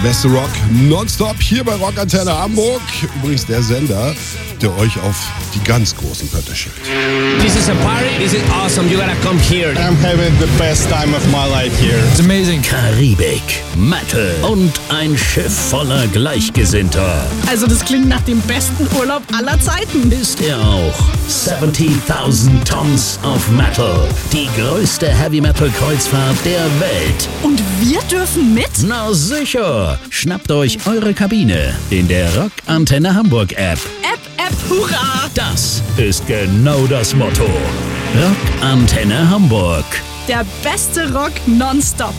Beste Rock nonstop hier bei Rockantenne Hamburg. Übrigens der Sender, der euch auf die ganz großen Pötte schickt. This is a party, this is awesome, you gotta come here. I'm having the best time of my life here. It's amazing. Karibik, Metal und ein Schiff voller Gleichgesinnter. Also das klingt nach dem besten Urlaub aller Zeiten. Ist er auch. 70.000 Tons of Metal. Die größte Heavy-Metal-Kreuzfahrt der Welt. Und wir dürfen mit? Na sicher. Schnappt euch eure Kabine in der Rockantenne Hamburg App. App, hurra! Das ist genau das Motto. Rockantenne Hamburg. Der beste Rock nonstop.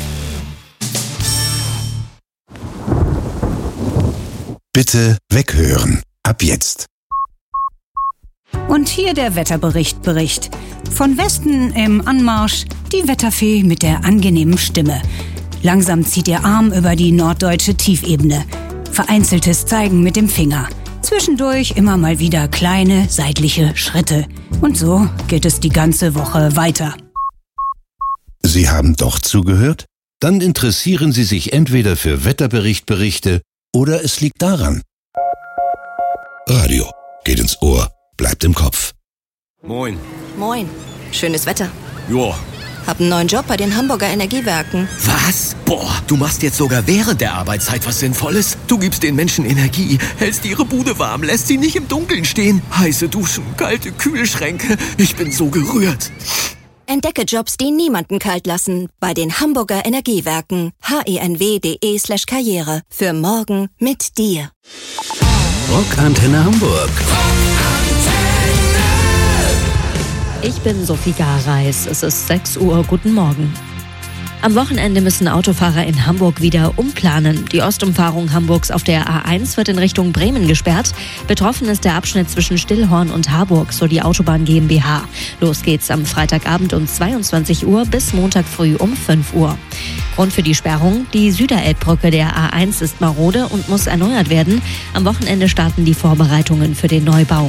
Bitte weghören. Ab jetzt. Und hier der Wetterbericht. Von Westen im Anmarsch die Wetterfee mit der angenehmen Stimme. Langsam zieht ihr Arm über die norddeutsche Tiefebene. Vereinzeltes Zeigen mit dem Finger. Zwischendurch immer mal wieder kleine seitliche Schritte. Und so geht es die ganze Woche weiter. Sie haben doch zugehört? Dann interessieren Sie sich entweder für Wetterberichte oder es liegt daran. Radio geht ins Ohr, bleibt im Kopf. Moin. Moin. Schönes Wetter. Joa. Hab einen neuen Job bei den Hamburger Energiewerken. Was? Boah, du machst jetzt sogar während der Arbeitszeit was Sinnvolles. Du gibst den Menschen Energie, hältst ihre Bude warm, lässt sie nicht im Dunkeln stehen. Heiße Duschen, kalte Kühlschränke. Ich bin so gerührt. Entdecke Jobs, die niemanden kalt lassen. Bei den Hamburger Energiewerken. henw.de/karriere. Für morgen mit dir. Rockantenne Hamburg. Ich bin Sophie Gareis. Es ist 6 Uhr. Guten Morgen. Am Wochenende müssen Autofahrer in Hamburg wieder umplanen. Die Ostumfahrung Hamburgs auf der A1 wird in Richtung Bremen gesperrt. Betroffen ist der Abschnitt zwischen Stillhorn und Harburg, so die Autobahn GmbH. Los geht's am Freitagabend um 22 Uhr bis Montag früh um 5 Uhr. Grund für die Sperrung: die Süderelbbrücke der A1 ist marode und muss erneuert werden. Am Wochenende starten die Vorbereitungen für den Neubau.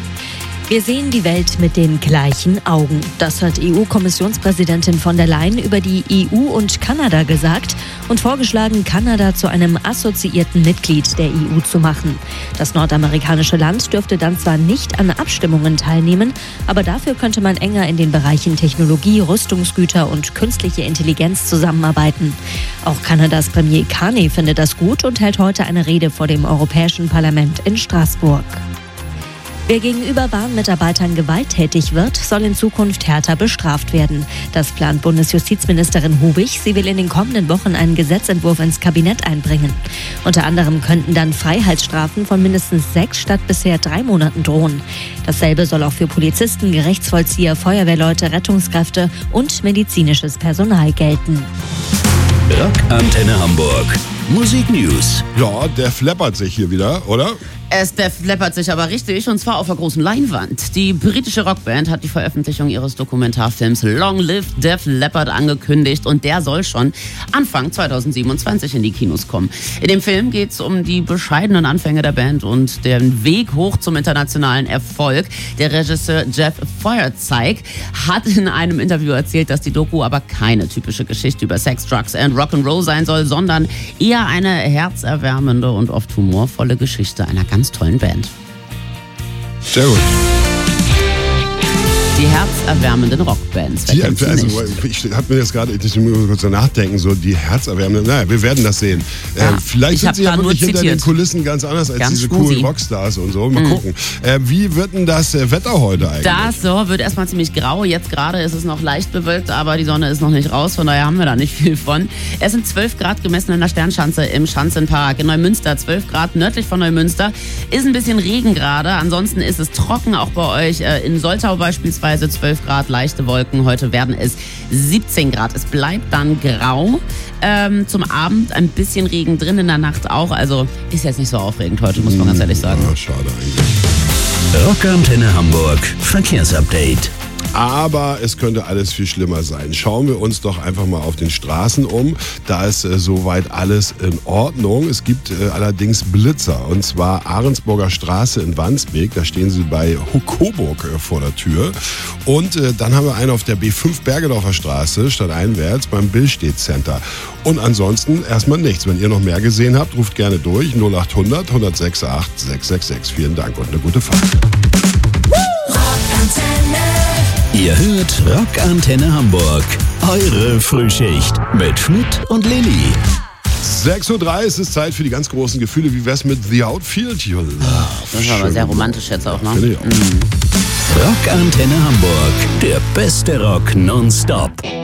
Wir sehen die Welt mit den gleichen Augen. Das hat EU-Kommissionspräsidentin von der Leyen über die EU und Kanada gesagt und vorgeschlagen, Kanada zu einem assoziierten Mitglied der EU zu machen. Das nordamerikanische Land dürfte dann zwar nicht an Abstimmungen teilnehmen, aber dafür könnte man enger in den Bereichen Technologie, Rüstungsgüter und künstliche Intelligenz zusammenarbeiten. Auch Kanadas Premier Carney findet das gut und hält heute eine Rede vor dem Europäischen Parlament in Straßburg. Wer gegenüber Bahnmitarbeitern gewalttätig wird, soll in Zukunft härter bestraft werden. Das plant Bundesjustizministerin Hubig. Sie will in den kommenden Wochen einen Gesetzentwurf ins Kabinett einbringen. Unter anderem könnten dann Freiheitsstrafen von mindestens 6 statt bisher 3 Monaten drohen. Dasselbe soll auch für Polizisten, Gerichtsvollzieher, Feuerwehrleute, Rettungskräfte und medizinisches Personal gelten. Rockantenne Hamburg. Musik News. Ja, der flappert sich hier wieder, oder? Der flappert sich aber richtig, und zwar auf der großen Leinwand. Die britische Rockband hat die Veröffentlichung ihres Dokumentarfilms Long Live Def Leppard angekündigt, und der soll schon Anfang 2027 in die Kinos kommen. In dem Film geht es um die bescheidenen Anfänge der Band und den Weg hoch zum internationalen Erfolg. Der Regisseur Jeff Feuerzeig hat in einem Interview erzählt, dass die Doku aber keine typische Geschichte über Sex, Drugs and Rock'n'Roll sein soll, sondern eher eine herzerwärmende und oft humorvolle Geschichte einer ganz tollen Band. Sehr gut. Die herzerwärmenden Rockbands. Ich habe mir jetzt gerade, ich muss kurz nachdenken, so die herzerwärmenden, naja, wir werden das sehen. Ja, vielleicht sind sie ja wirklich hinter den Kulissen ganz anders als diese coolen Rockstars und so. Mal gucken. Wie wird denn das Wetter heute eigentlich? Das wird erstmal ziemlich grau. Jetzt gerade ist es noch leicht bewölkt, aber die Sonne ist noch nicht raus, von daher haben wir da nicht viel von. Es sind 12 Grad gemessen in der Sternschanze im Schanzenpark. In Neumünster 12 Grad nördlich von Neumünster. Ist ein bisschen Regen gerade, ansonsten ist es trocken, auch bei euch in Soltau beispielsweise. 12 Grad, leichte Wolken. Heute werden es 17 Grad. Es bleibt dann grau. Zum Abend ein bisschen Regen drin, in der Nacht auch. Also ist jetzt nicht so aufregend heute, muss man ganz ehrlich sagen. Ja, schade eigentlich. Rockantenne Hamburg. Verkehrsupdate. Aber es könnte alles viel schlimmer sein. Schauen wir uns doch einfach mal auf den Straßen um. Da ist soweit alles in Ordnung. Es gibt allerdings Blitzer. Und zwar Ahrensburger Straße in Wandsbek. Da stehen sie bei Coburg vor der Tür. Und dann haben wir einen auf der B5 Bergedorfer Straße, stadteinwärts beim Billstedt Center. Und ansonsten erstmal nichts. Wenn ihr noch mehr gesehen habt, ruft gerne durch. 0800 106 8 666. Vielen Dank und eine gute Fahrt. Ihr hört Rockantenne Hamburg. Eure Frühschicht mit Schmidt und Lilly. 6:03 Uhr, es ist Zeit für die ganz großen Gefühle. Wie wär's mit The Outfield? You love. Das ist aber sehr romantisch jetzt auch, ne? Finde ich auch. Rockantenne Hamburg. Der beste Rock nonstop.